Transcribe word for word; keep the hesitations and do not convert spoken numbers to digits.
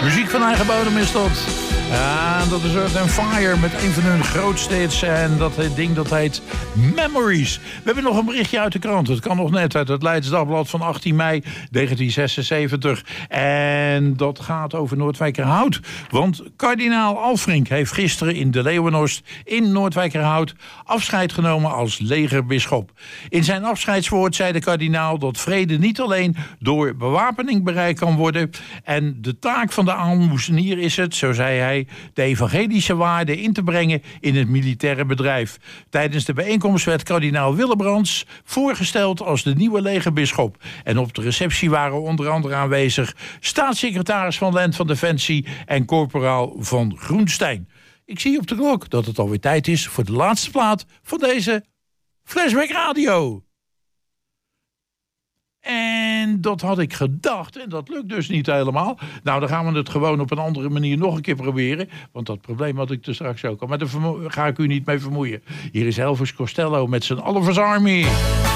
Muziek van eigen bodem is dat. Ja, dat is Earth and Fire met een van hun grootste hits. En dat ding dat heet Memories. We hebben nog een berichtje uit de krant. Het kan nog net uit het Leids Dagblad van achttien mei negentien zesenzeventig. En dat gaat over Noordwijkerhout. Want kardinaal Alfrink heeft gisteren in de Leeuwenhorst in Noordwijkerhout afscheid genomen als legerbisschop. In zijn afscheidswoord zei de kardinaal dat vrede niet alleen door bewapening bereikt kan worden. En de taak van de aalmoezenier is het, zo zei hij, de evangelische waarden in te brengen in het militaire bedrijf. Tijdens de bijeenkomst werd kardinaal Willebrands voorgesteld als de nieuwe legerbisschop. En op de receptie waren onder andere aanwezig staatssecretaris van Land van Defensie en corporaal van Groenstein. Ik zie op de klok dat het alweer tijd is voor de laatste plaat van deze Flashback Radio. En dat had ik gedacht en dat lukt dus niet helemaal. Nou, dan gaan we het gewoon op een andere manier nog een keer proberen. Want dat probleem had ik er straks ook al. Maar daar ga ik u niet mee vermoeien. Hier is Elvis Costello met zijn Oliver's Army.